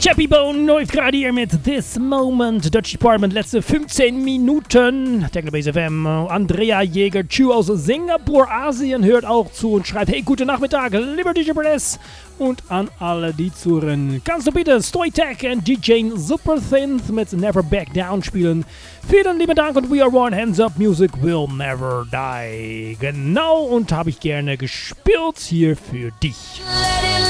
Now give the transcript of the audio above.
Chappy Bone läuft gerade hier mit This Moment. Dutch Department, letzte 15 Minuten. Technobase FM. Andrea Jäger-Chu aus Singapur, Asien hört auch zu und schreibt: Hey, guten Nachmittag, lieber DJ Press. Und an alle, die zuhören, kannst du bitte Stoytech und DJ Superthinth mit Never Back Down spielen. Vielen lieben Dank und We Are One. Hands Up, Music will never die. Genau, und habe ich gerne gespielt hier für dich.